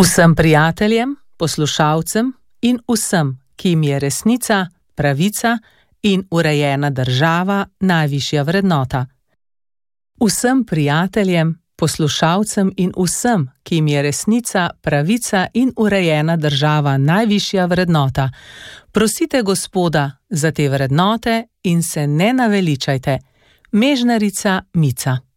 Vsem prijateljem, poslušalcem in vsem, ki jim je resnica, pravica in urejena država najvišja vrednota. Vsem prijateljem, poslušalcem in vsem, ki jim je resnica, pravica in urejena država najvišja vrednota, prosite Gospoda za te vrednote in se ne naveličajte. Mežnarica Mica.